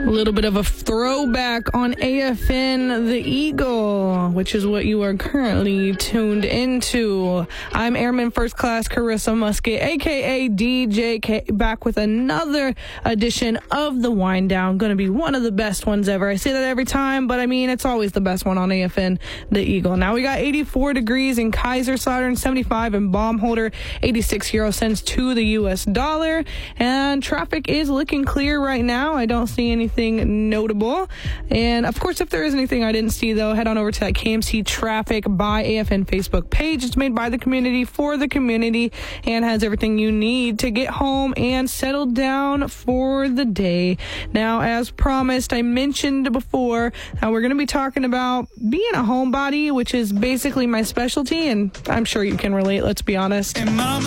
A little bit of a throwback on AFN The Eagle, which is what you are currently tuned into. I'm Airman First Class Carissa Musket, a.k.a. DJ K, back with another edition of The Wind Down. Going to be one of the best ones ever. I say that every time, but I mean, it's always the best one on AFN The Eagle. Now we got 84 degrees in Kaiserslautern, 75 in Baumholder, 86 euro cents to the U.S. dollar, and traffic is looking clear right now. I don't see anything notable. And of course, if there is anything I didn't see, though, head on over to that KMC Traffic by AFN Facebook page. It's made by the community for the community and has everything you need to get home and settle down for the day. Now, as promised, I mentioned before, we're going to be talking about being a homebody, which is basically my specialty, and I'm sure you can relate, let's be honest. And Mama